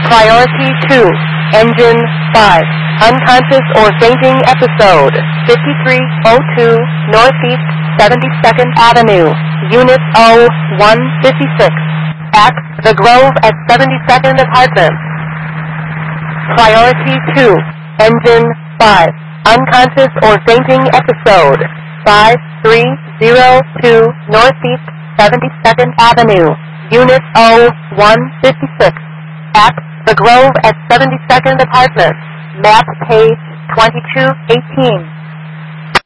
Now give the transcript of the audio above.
Priority 2, Engine 5, unconscious or fainting episode, 5302 Northeast 72nd Avenue, Unit 0156, at The Grove at 72nd Apartments. Priority 2, Engine 5, unconscious or fainting episode, 5302 Northeast 72nd Avenue, Unit 0156, at The Grove at 72nd Apartments, map page 2218.